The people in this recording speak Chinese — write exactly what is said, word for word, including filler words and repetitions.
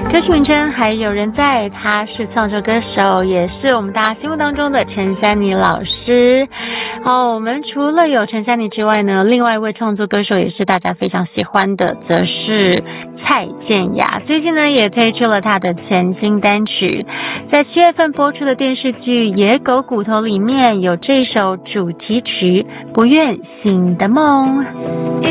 歌曲名称还有人在，他是创作歌手，也是我们大家心目当中的陈珊妮老师。好，我们除了有陈珊妮之外呢，另外一位创作歌手也是大家非常喜欢的，则是蔡健雅。最近呢也推出了她的全新单曲，在七月份播出的电视剧《野狗骨头》里面有这首主题曲《不愿醒的梦》。